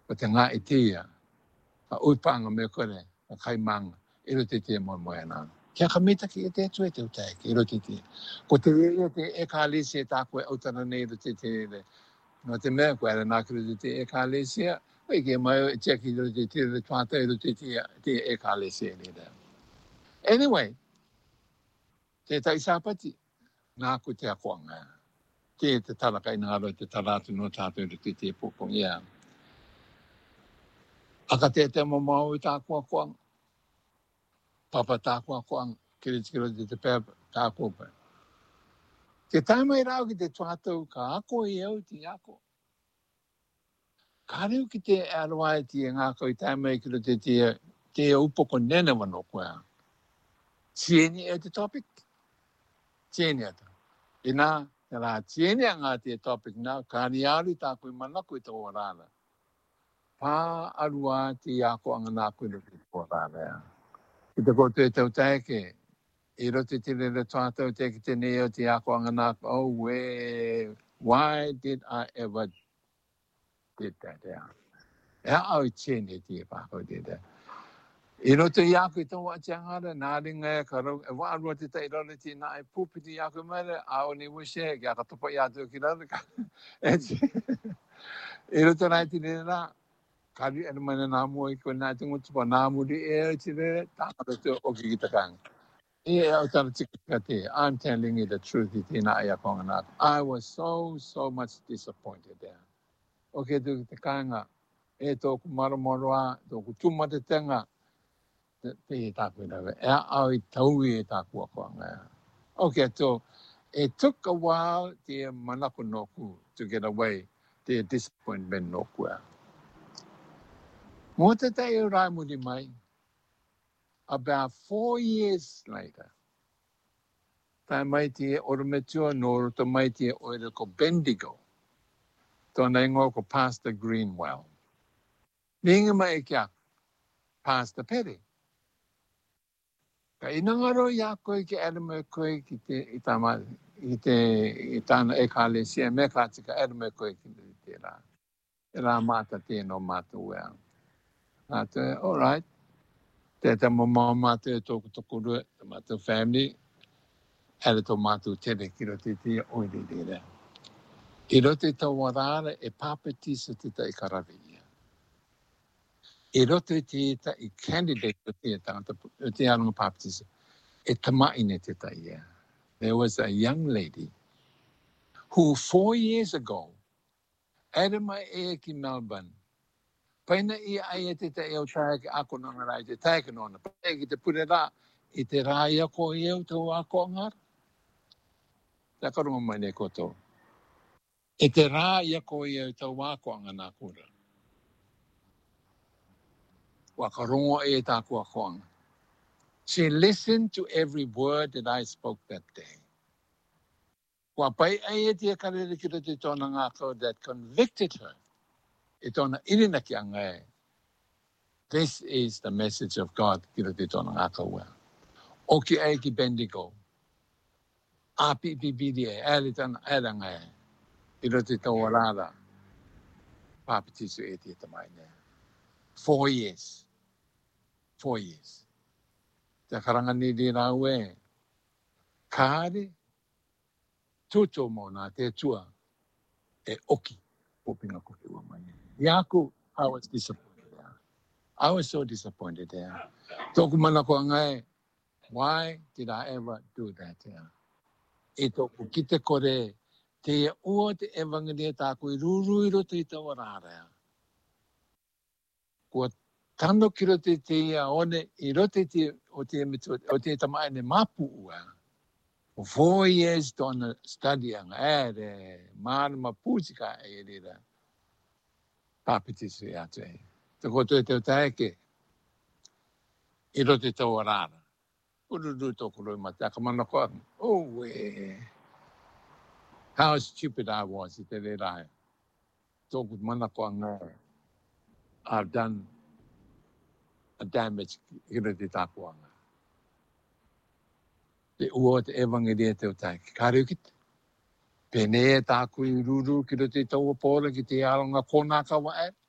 pa te ngā i tia, a uipanga me kore, a kaimanga, iro te tia mo moena. Kia kamita ki e te atu e te utai, ki iro te tia. Ko te rea te e kālesi e tā koe autara nei iro te tia le. No te mea koe ara nā kiro te tia e kālesi a, oi ke mai o e tia ki iro te tia le tuata iro te tia e kālesi e le. Anyway, te tai sāpati, nā ko te akoanga. Te talaka i ngā roi te taratu no tātou iro te tia pōpong ia. Aka te mamau i tā kuakuang. Papa tā kuakuang. Kiri te pēr tā kuakuang. Te taima i rau ki te tuatau ka ako i au ti ako. Ka reu ki te aroa ti ngā kau i taima i kiro te upoko nene wano koea. Tieni e te topic. Tieni ata. I nā, te rā tieni a ngā te topic nā, ka ni aru tā kui manaku i tō rāna. Pā arua ti ako anga nā kui te tō rāna. I te koto e tau taeke, i rote te re tuatau te ki te neo te ako anga nā, oh why did I ever did that? Ea au I tēne te e pākau te te. I rote i ako I tō ati angara, nā ringa e ka rau, e wā arua te tai rara ti nā e pūpiti i ako mare, a o ni wishe, ki a ka topa I atu ki rara ka. I rote rai ti re rā, kari anu mana nā mua I koe nā te ngutupa nā muri e ti re, tā kata te oki ki takanga. I'm telling you the truth. I was so much disappointed there. Okay, tu te kanga, e tōku maramoroa, tōku tumatetenga, te tāku inawe. E au I taui e tāku akoanga. Okay, so it took a while te manako noku to get away, te disappointment noku. Mo te te rai muri mai, about 4 years later, tai mai te orometua no roto mai te oere ko Bendigo. Tōna ingo ko Pastor Greenwell. Ninga mai kia Pastor Perry. Ka inangaro ia koe ki adama koe ki te itama, i tāna e kālesia, me kātika adama koe ki te rā. E rā māta tēno māta ua. Māta, all right. Te mamau māta e tōku tokurua, te māta family, Era tō mātou tere ki ro te oire rere. I rote tau warara e pāpetisa te tai karawia. I rote te tai candidate o te tangata, o te aronga pāpetisa, e tamaine te tai ia. There was a young lady who 4 years ago, era mai e ki Melbourne, paina ia ai e te tai au tae ki ako nangarai te tae ki nona, paina ki te pure rā, I te rā ia ko I au tau ako ngara. Tā karunga mai ne koto. E te rā ia ko I tau wāko anga nā kura. Wa karunga e tā kua koanga. She listened to every word that I spoke that day. Wa pai ai e tia karere ki te tōna ngā kau that convicted her. E tōna irina ki anga e. This is the message of God ki te tōna ngā kau wea. O ki ai ki Bendigo. A PPPD e, tana eranga e. I rote tau warara. Pāpitisu e te tamai ne. 4 years. 4 years. Te karanga ni di rau e. Kāre. Tuto mo nā te tua. E oki. Popinga koke ua mai. Iaku, I was disappointed there. I was so disappointed there. Tōku mana ko ngai. Why did I ever do that there? E tōku ki te kore, te ua te evangelia tāku I ruru I roto I tawa rārea. Kua tano ki roto te ia one, I roto o te tamaine mapu ua. For 4 years tōna studying, ere, mārama pūtika e rira. Pāpitisu I atu e. Te koto e teo taeke, I roto tawa rāra. Ururu tōku roi mata, ka mana koa. Oh, how stupid I was, I te re rai. Tōku mana koa ngā. I've done a damage ki te tākuanga. Te ua te evangelia teo taiki. Ka reu kite. Pene e tāku I ruru ki te taua pōra ki te aronga kōnā kawa e.